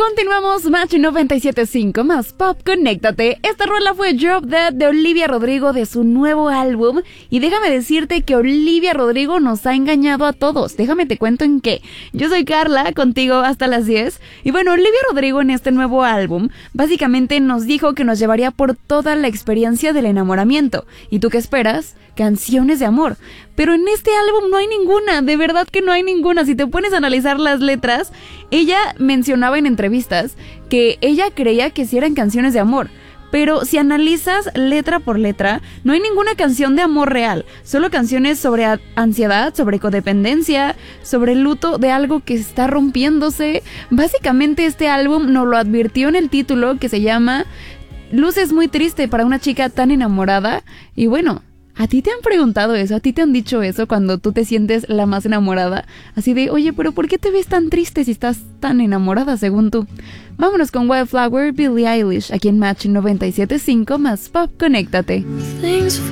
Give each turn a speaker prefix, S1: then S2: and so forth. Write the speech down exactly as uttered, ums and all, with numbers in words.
S1: Continuamos, Match noventa y siete punto cinco más Pop, conéctate. Esta rola fue Drop Dead de Olivia Rodrigo de su nuevo álbum. Y déjame decirte que Olivia Rodrigo nos ha engañado a todos. Déjame te cuento en qué. Yo soy Carla, contigo hasta las diez. Y bueno, Olivia Rodrigo en este nuevo álbum básicamente nos dijo que nos llevaría por toda la experiencia del enamoramiento. ¿Y tú qué esperas? Canciones de amor. Pero en este álbum no hay ninguna, de verdad que no hay ninguna. Si te pones a analizar las letras, ella mencionaba en entrevistas que ella creía que sí eran canciones de amor. Pero si analizas letra por letra, no hay ninguna canción de amor real. Solo canciones sobre a- ansiedad, sobre codependencia, sobre el luto de algo que está rompiéndose. Básicamente este álbum nos lo advirtió en el título, que se llama Luz es muy triste para una chica tan enamorada. Y bueno, ¿a ti te han preguntado eso? ¿A ti te han dicho eso cuando tú te sientes la más enamorada? Así de, oye, pero ¿por qué te ves tan triste si estás tan enamorada según tú? Vámonos con Wildflower, Billie Eilish, aquí en Match noventa y siete punto cinco más Pop, conéctate.